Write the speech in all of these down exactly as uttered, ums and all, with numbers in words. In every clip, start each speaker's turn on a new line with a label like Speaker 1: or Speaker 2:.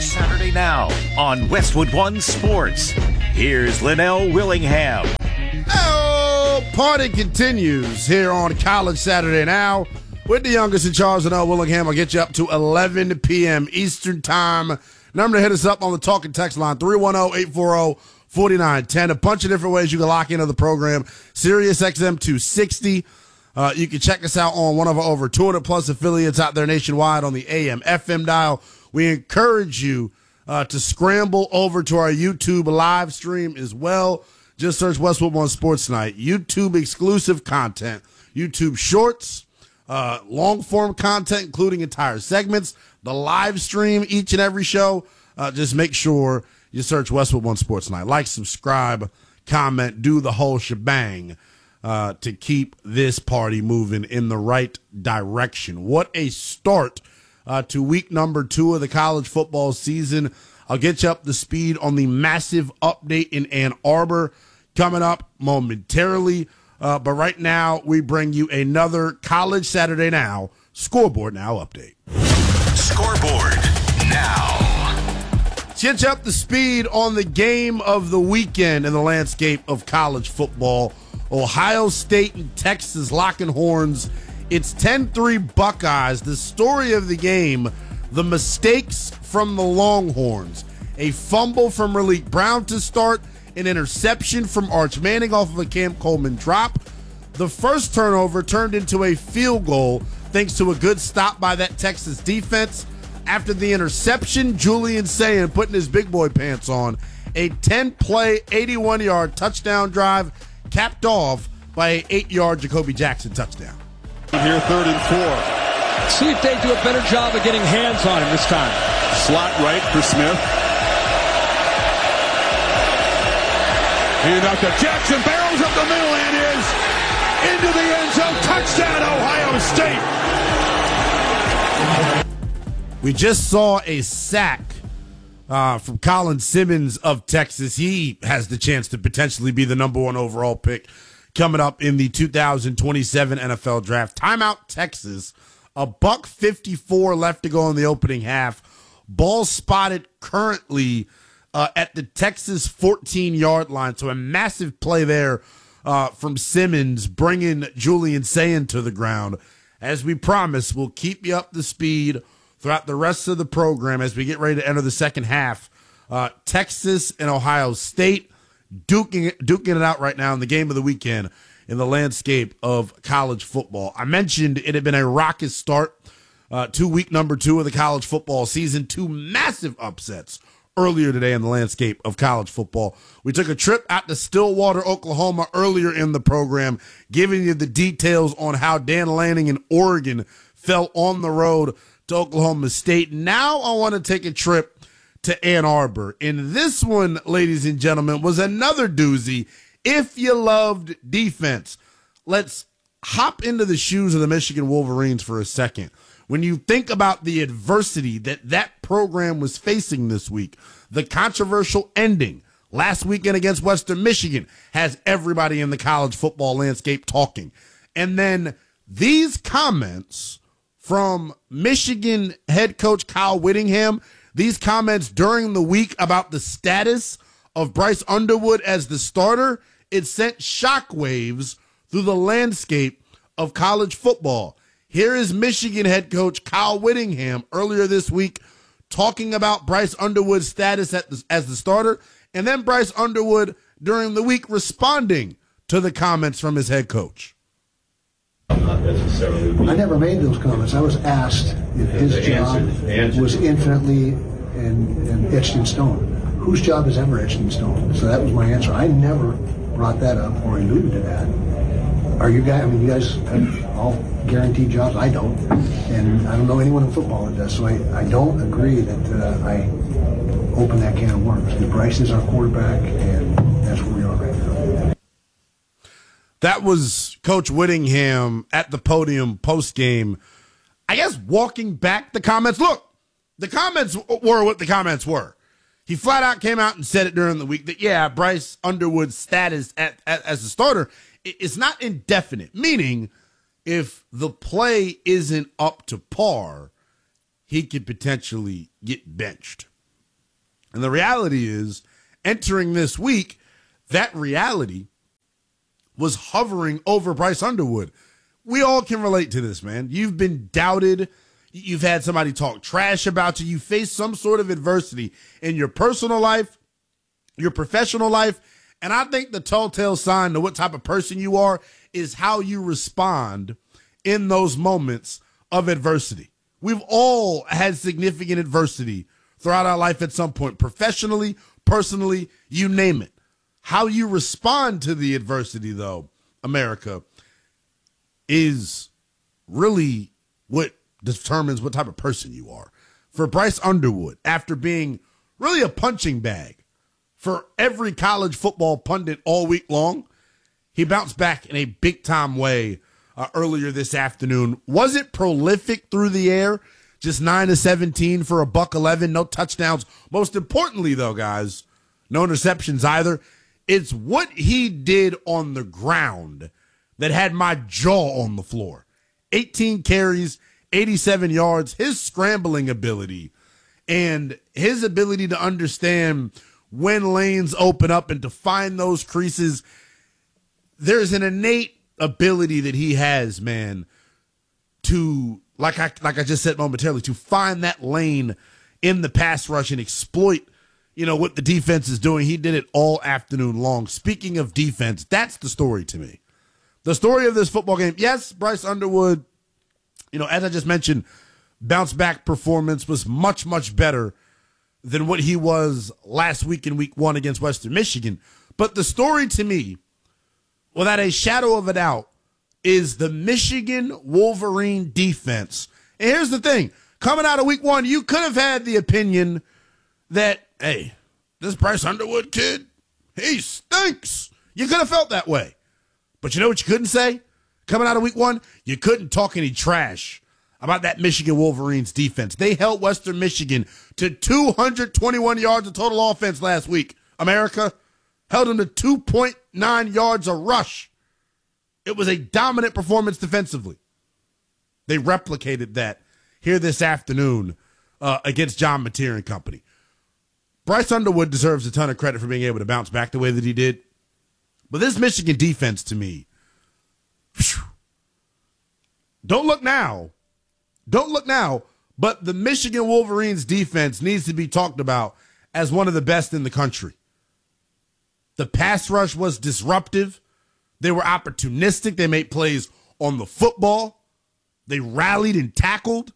Speaker 1: Saturday Now on Westwood One Sports. Here's Linnell Willingham.
Speaker 2: Oh, party continues here on College Saturday Now with the youngest in charge, Linnell Willingham. I'll get you up to eleven p.m. Eastern Time. Number to hit us up on the talk and text line, three one zero, eight four zero, four nine one zero. A bunch of different ways you can lock into the program. Sirius X M two sixty. Uh, you can check us out on one of our over two hundred plus affiliates out there nationwide on the A M F M dial. We encourage you uh, to scramble over to our YouTube live stream as well. Just search Westwood One Sports Night. YouTube exclusive content, YouTube shorts, uh, long form content, including entire segments, the live stream each and every show. Uh, just make sure you search Westwood One Sports Night. Like, subscribe, comment, do the whole shebang uh, to keep this party moving in the right direction. What a start uh, to week number two of the college football season. I'll get you up to speed on the massive update in Ann Arbor coming up momentarily. Uh, but right now, we bring you another College Saturday Now Scoreboard Now update.
Speaker 1: Scoreboard Now.
Speaker 2: Get you up to speed on the game of the weekend in the landscape of college football. Ohio State and Texas locking horns. It's ten three Buckeyes. The story of the game, the mistakes from the Longhorns. A fumble from Malik Brown to start, an interception from Arch Manning off of a Cam Coleman drop. The first turnover turned into a field goal thanks to a good stop by that Texas defense. After the interception, Julian Sayin putting his big boy pants on. A ten-play, eighty-one-yard touchdown drive capped off by an eight-yard Jacoby Jackson touchdown.
Speaker 3: Here, third and four.
Speaker 4: See if they do a better job of getting hands on him this time.
Speaker 3: Slot right for Smith. Hand out to Jackson, barrels up the middle and is into the end zone. Touchdown, Ohio State.
Speaker 2: We just saw a sack uh, from Colin Simmons of Texas. He has the chance to potentially be the number one overall pick coming up in the two thousand twenty-seven N F L Draft. Timeout, Texas. A buck fifty-four left to go in the opening half. Ball spotted currently uh, at the Texas fourteen-yard line. So a massive play there uh, from Simmons, bringing Julian Sayin to the ground. As we promised, we'll keep you up to speed throughout the rest of the program as we get ready to enter the second half. Uh, Texas and Ohio State duking it, duking it out right now in the game of the weekend in the landscape of college football. I mentioned it had been a raucous start uh, to week number two of the college football season. Two massive upsets earlier today in the landscape of college football. We took a trip out to Stillwater, Oklahoma earlier in the program, giving you the details on how Dan Lanning in Oregon fell on the road to Oklahoma State. Now I want to take a trip to Ann Arbor. And this one, ladies and gentlemen, was another doozy. If you loved defense, let's hop into the shoes of the Michigan Wolverines for a second. When you think about the adversity that that program was facing this week, the controversial ending last weekend against Western Michigan has everybody in the college football landscape talking. And then these comments from Michigan head coach Kyle Whittingham, these comments during the week about the status of Bryce Underwood as the starter, it sent shockwaves through the landscape of college football. Here is Michigan head coach Kyle Whittingham earlier this week talking about Bryce Underwood's status at the, as the starter, and then Bryce Underwood during the week responding to the comments from his head coach.
Speaker 5: Not necessarily.
Speaker 6: I never made those comments. I was asked if his
Speaker 5: the
Speaker 6: job
Speaker 5: answer, the answer
Speaker 6: was infinitely and, and etched in stone. Whose job is ever etched in stone? So that was my answer. I never brought that up or alluded to that. Are you guys, I mean, you guys have all guaranteed jobs. I don't. And I don't know anyone in football that does. So I, I don't agree that uh, I open that can of worms. Bryce is our quarterback, and that's where we are right now.
Speaker 2: That was Coach Whittingham at the podium post-game, I guess walking back the comments. Look, the comments were what the comments were. He flat out came out and said it during the week that, yeah, Bryce Underwood's status at, at, as a starter is not indefinite, meaning if the play isn't up to par, he could potentially get benched. And the reality is, entering this week, that reality was hovering over Bryce Underwood. We all can relate to this, man. You've been doubted. You've had somebody talk trash about you. You face some sort of adversity in your personal life, your professional life. And I think the telltale sign to what type of person you are is how you respond in those moments of adversity. We've all had significant adversity throughout our life at some point, professionally, personally, you name it. How you respond to the adversity, though, America, is really what determines what type of person you are. For Bryce Underwood, after being really a punching bag for every college football pundit all week long, he bounced back in a big-time way uh, earlier this afternoon. Wasn't prolific through the air, just nine to seventeen for a buck eleven, no touchdowns. Most importantly, though, guys, no interceptions either. It's what he did on the ground that had my jaw on the floor. eighteen carries, eighty-seven yards, his scrambling ability and his ability to understand when lanes open up and to find those creases. There's an innate ability that he has, man, to, like I like I just said momentarily, to find that lane in the pass rush and exploit, you know, what the defense is doing. He did it all afternoon long. Speaking of defense, that's the story to me. The story of this football game, yes, Bryce Underwood, you know, as I just mentioned, bounce back performance was much, much better than what he was last week in week one against Western Michigan. But the story to me, without a shadow of a doubt, is the Michigan Wolverine defense. And here's the thing. Coming out of week one, you could have had the opinion that, hey, this Bryce Underwood kid, he stinks. You could have felt that way. But you know what you couldn't say? Coming out of week one, you couldn't talk any trash about that Michigan Wolverines defense. They held Western Michigan to two hundred twenty-one yards of total offense last week. America held them to two point nine yards a rush. It was a dominant performance defensively. They replicated that here this afternoon uh, against John Mateer and company. Bryce Underwood deserves a ton of credit for being able to bounce back the way that he did. But this Michigan defense, to me, whew, don't look now. Don't look now, but the Michigan Wolverines defense needs to be talked about as one of the best in the country. The pass rush was disruptive. They were opportunistic. They made plays on the football. They rallied and tackled.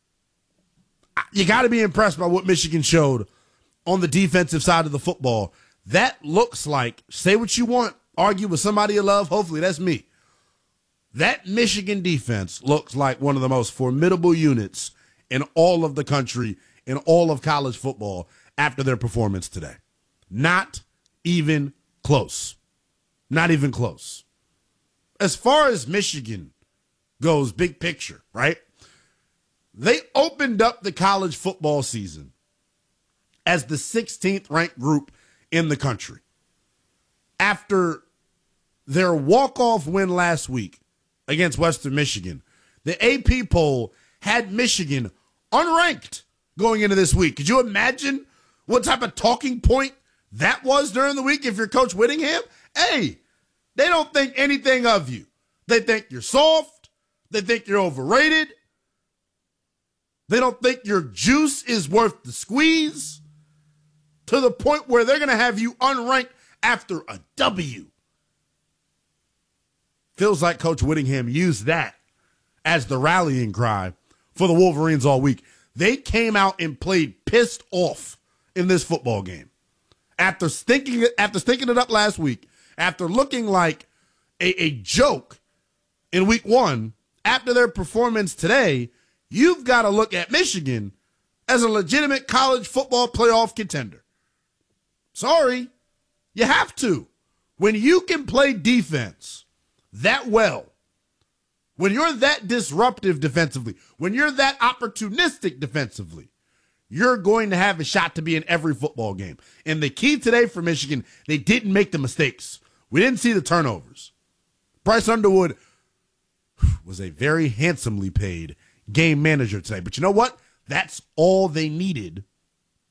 Speaker 2: You got to be impressed by what Michigan showed on the defensive side of the football. That looks like, say what you want, argue with somebody you love, hopefully that's me. That Michigan defense looks like one of the most formidable units in all of the country, in all of college football after their performance today. Not even close. Not even close. As far as Michigan goes, big picture, right? They opened up the college football season as the sixteenth ranked group in the country. After their walk-off win last week against Western Michigan, the A P poll had Michigan unranked going into this week. Could you imagine what type of talking point that was during the week if you're Coach Whittingham? Hey, they don't think anything of you. They think you're soft. They think you're overrated. They don't think your juice is worth the squeeze, to the point where they're going to have you unranked after a W. Feels like Coach Whittingham used that as the rallying cry for the Wolverines all week. They came out and played pissed off in this football game. After stinking it, after stinking it up last week, after looking like a, a joke in week one, after their performance today, you've got to look at Michigan as a legitimate college football playoff contender. Sorry, you have to. When you can play defense that well, when you're that disruptive defensively, when you're that opportunistic defensively, you're going to have a shot to be in every football game. And the key today for Michigan, they didn't make the mistakes. We didn't see the turnovers. Bryce Underwood was a very handsomely paid game manager today. But you know what? That's all they needed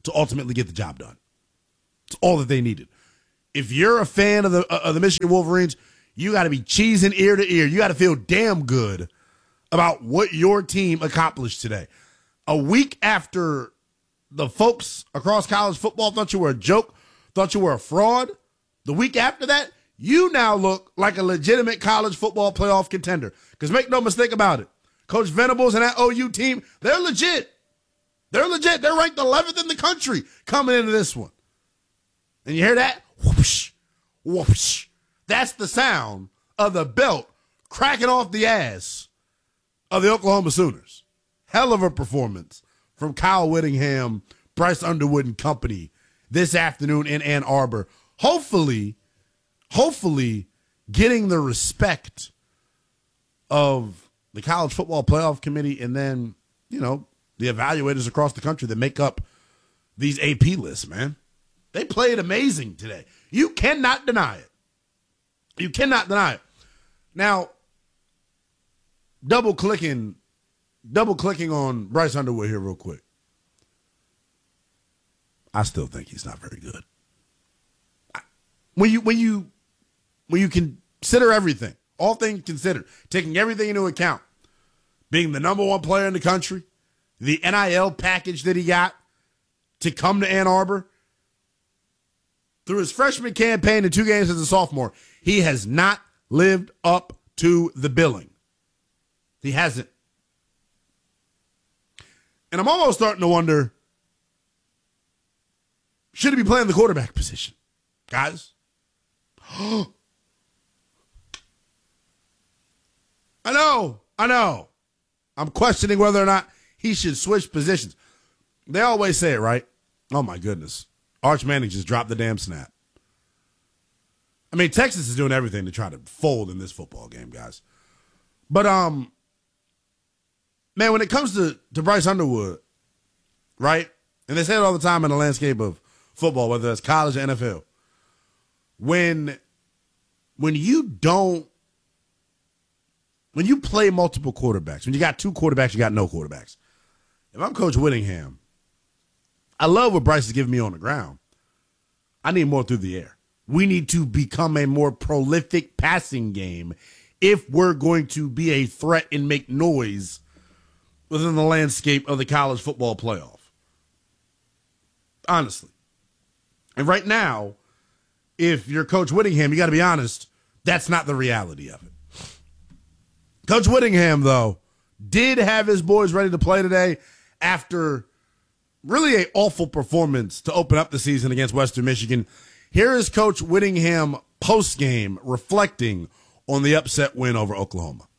Speaker 2: to ultimately get the job done. It's all that they needed. If you're a fan of the of the Michigan Wolverines, you got to be cheesing ear to ear. You got to feel damn good about what your team accomplished today. A week after the folks across college football thought you were a joke, thought you were a fraud, the week after that, you now look like a legitimate college football playoff contender. Because make no mistake about it, Coach Venables and that O U team, they're legit. They're legit. They're ranked eleventh in the country coming into this one. And you hear that? Whoosh, whoosh. That's the sound of the belt cracking off the ass of the Oklahoma Sooners. Hell of a performance from Kyle Whittingham, Bryce Underwood and company this afternoon in Ann Arbor. Hopefully, hopefully getting the respect of the College Football Playoff Committee and then, you know, the evaluators across the country that make up these A P lists, man. They played amazing today. You cannot deny it. You cannot deny it. Now, double clicking, double clicking on Bryce Underwood here real quick. I still think he's not very good. When you when you when you consider everything, all things considered, taking everything into account, being the number one player in the country, the N I L package that he got to come to Ann Arbor, through his freshman campaign and two games as a sophomore, he has not lived up to the billing. He hasn't. And I'm almost starting to wonder, should he be playing the quarterback position? Guys? I know, I know. I'm questioning whether or not he should switch positions. They always say it, right? Oh, my goodness. Arch Manning just dropped the damn snap. I mean, Texas is doing everything to try to fold in this football game, guys. But, um, man, when it comes to, to Bryce Underwood, right? And they say it all the time in the landscape of football, whether that's college or N F L. When, when you don't, when you play multiple quarterbacks, when you got two quarterbacks, you got no quarterbacks. If I'm Coach Whittingham, I love what Bryce is giving me on the ground. I need more through the air. We need to become a more prolific passing game if we're going to be a threat and make noise within the landscape of the college football playoff. Honestly. And right now, if you're Coach Whittingham, you got to be honest, that's not the reality of it. Coach Whittingham, though, did have his boys ready to play today after really an awful performance to open up the season against Western Michigan. Here is Coach Whittingham post-game reflecting on the upset win over Oklahoma.